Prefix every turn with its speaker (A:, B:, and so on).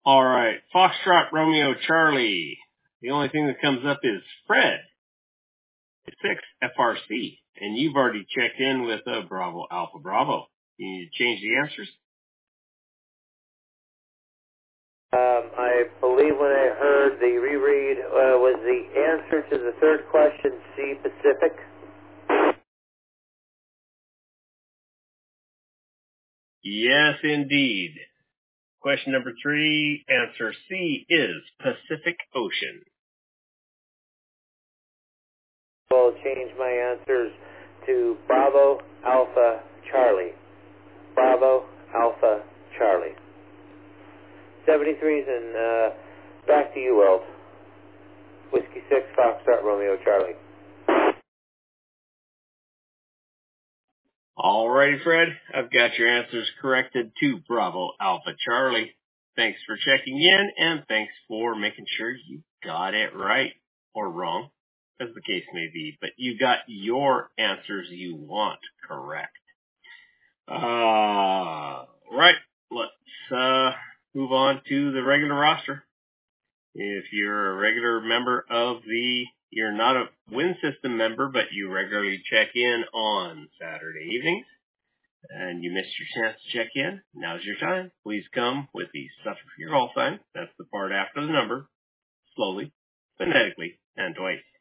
A: All right. Foxtrot Romeo Charlie. The only thing that comes up is Fred. It's 6 FRC. And you've already checked in with Bravo Alpha Bravo. You need to change the answers?
B: I believe when I heard the reread, was the answer to the third question C, Pacific?
A: Yes, indeed. Question number 3, answer C is Pacific Ocean.
B: I'll change my answers to Bravo Alpha Charlie. Bravo Alpha Charlie. 73s and back to you, Weld. Whiskey 6, Foxtrot Romeo Charlie.
A: All righty, Fred. I've got your answers corrected to Bravo Alpha Charlie. Thanks for checking in, and thanks for making sure you got it right or wrong, as the case may be. But you got your answers you want correct. Right. Let's move on to the regular roster. If you're a regular member of you're not a Win System member, but you regularly check in on Saturday evenings, and you missed your chance to check in, now's your time. Please come with the Suffer for Your Call sign. That's the part after the number, slowly, phonetically, and twice.